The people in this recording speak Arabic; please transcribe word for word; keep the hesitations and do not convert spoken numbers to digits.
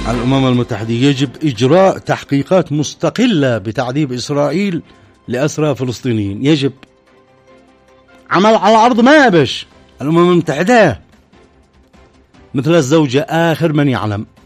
الأمم المتحدة يجب إجراء تحقيقات مستقلة بتعذيب إسرائيل لأسرى فلسطينيين. يجب عمل على أرض مابش. الأمم المتحدة مثل الزوجة آخر من يعلم.